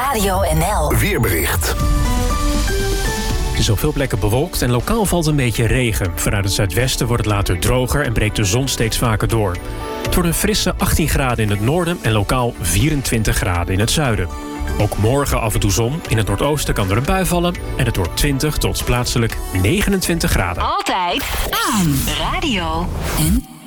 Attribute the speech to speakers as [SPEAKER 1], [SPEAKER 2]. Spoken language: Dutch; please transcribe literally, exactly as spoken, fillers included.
[SPEAKER 1] Radio N L.
[SPEAKER 2] Weerbericht.
[SPEAKER 3] Het is op veel plekken bewolkt en lokaal valt een beetje regen. Vanuit het zuidwesten wordt het later droger en breekt de zon steeds vaker door. Het wordt een frisse achttien graden in het noorden en lokaal vierentwintig graden in het zuiden. Ook morgen af en toe zon. In het noordoosten kan er een bui vallen. En het wordt twintig tot plaatselijk negenentwintig graden.
[SPEAKER 1] Altijd aan Radio N L.